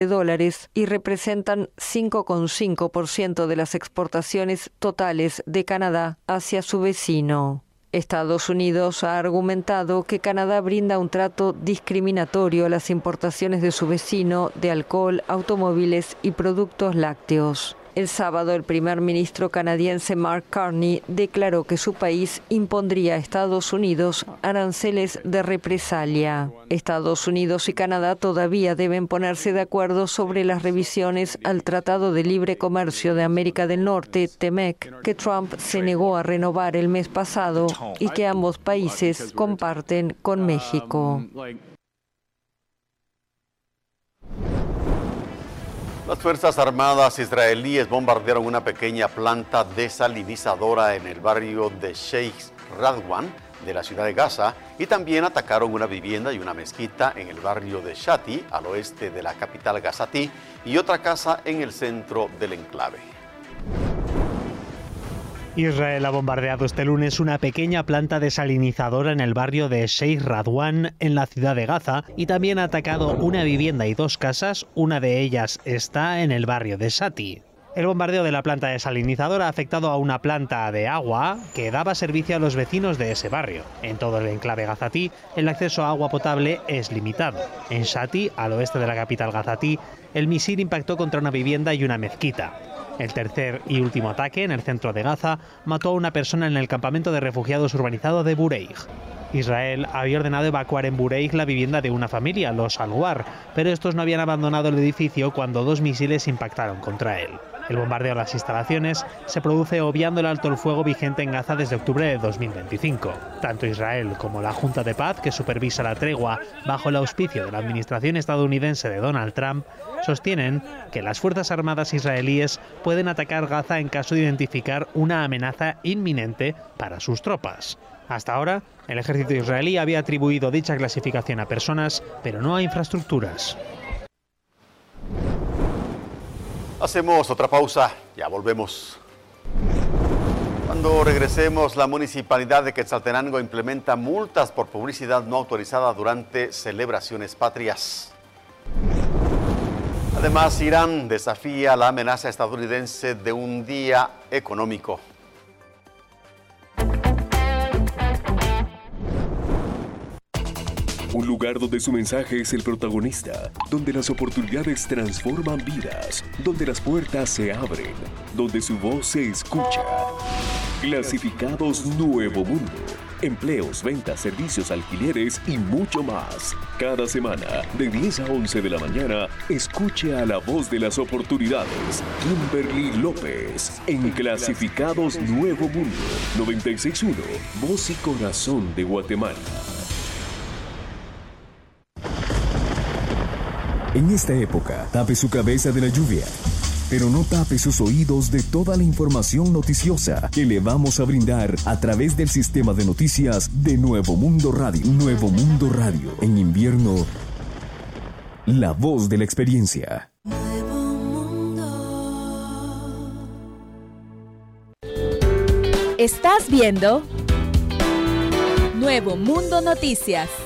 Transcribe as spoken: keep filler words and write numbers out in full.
de dólares y representan cinco coma cinco por ciento de las exportaciones totales de Canadá hacia su vecino. Estados Unidos ha argumentado que Canadá brinda un trato discriminatorio a las importaciones de su vecino de alcohol, automóviles y productos lácteos. El sábado, el primer ministro canadiense Mark Carney declaró que su país impondría a Estados Unidos aranceles de represalia. Estados Unidos y Canadá todavía deben ponerse de acuerdo sobre las revisiones al Tratado de Libre Comercio de América del Norte, T M E C, que Trump se negó a renovar el mes pasado y que ambos países comparten con México. Las Fuerzas Armadas israelíes bombardearon una pequeña planta desalinizadora en el barrio de Sheikh Radwan de la ciudad de Gaza y también atacaron una vivienda y una mezquita en el barrio de Shati, al oeste de la capital gazatí, y otra casa en el centro del enclave. Israel ha bombardeado este lunes una pequeña planta desalinizadora en el barrio de Sheikh Radwan, en la ciudad de Gaza, y también ha atacado una vivienda y dos casas, una de ellas está en el barrio de Shati. El bombardeo de la planta desalinizadora ha afectado a una planta de agua que daba servicio a los vecinos de ese barrio. En todo el enclave gazatí, el acceso a agua potable es limitado. En Shati, al oeste de la capital gazatí, el misil impactó contra una vivienda y una mezquita. El tercer y último ataque, en el centro de Gaza, mató a una persona en el campamento de refugiados urbanizado de Bureij. Israel había ordenado evacuar en Bureij la vivienda de una familia, los Alwar, pero estos no habían abandonado el edificio cuando dos misiles impactaron contra él. El bombardeo a las instalaciones se produce obviando el alto el fuego vigente en Gaza desde octubre de dos mil veinticinco. Tanto Israel como la Junta de Paz, que supervisa la tregua bajo el auspicio de la administración estadounidense de Donald Trump, sostienen que las Fuerzas Armadas israelíes pueden atacar Gaza en caso de identificar una amenaza inminente para sus tropas. Hasta ahora, el ejército israelí había atribuido dicha clasificación a personas, pero no a infraestructuras. Hacemos otra pausa, ya volvemos. Cuando regresemos, la Municipalidad de Quetzaltenango implementa multas por publicidad no autorizada durante celebraciones patrias. Además, Irán desafía la amenaza estadounidense de un día económico. Un lugar donde su mensaje es el protagonista, donde las oportunidades transforman vidas, donde las puertas se abren, donde su voz se escucha. Clasificados Nuevo Mundo. Empleos, ventas, servicios, alquileres y mucho más. Cada semana, de diez a once de la mañana, escuche a la voz de las oportunidades, Kimberly López, en Clasificados Nuevo Mundo, noventa y seis punto uno, Voz y Corazón de Guatemala. En esta época, tape su cabeza de la lluvia, pero no tape sus oídos de toda la información noticiosa que le vamos a brindar a través del sistema de noticias de Nuevo Mundo Radio. Nuevo Mundo Radio. En invierno, la voz de la experiencia. Nuevo Mundo. Estás viendo Nuevo Mundo Noticias.